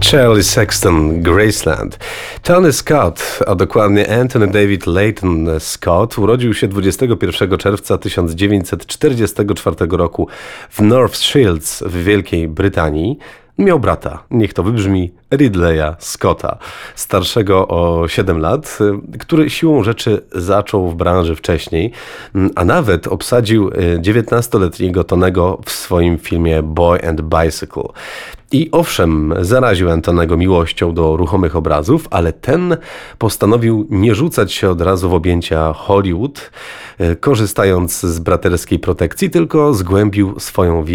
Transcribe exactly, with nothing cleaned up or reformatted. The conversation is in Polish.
Shirley Sexton, Graceland. Tony Scott, a dokładnie Anthony David Layton Scott, urodził się dwudziestego pierwszego czerwca tysiąc dziewięćset czterdziestego czwartego roku w North Shields w Wielkiej Brytanii. Miał brata, niech to wybrzmi, Ridleya Scotta, starszego o siedem lat, który siłą rzeczy zaczął w branży wcześniej, a nawet obsadził dziewiętnastoletniego Tonego w swoim filmie Boy and Bicycle. I owszem, zaraził Antonego miłością do ruchomych obrazów, ale ten postanowił nie rzucać się od razu w objęcia Hollywood, korzystając z braterskiej protekcji, tylko zgłębił swoją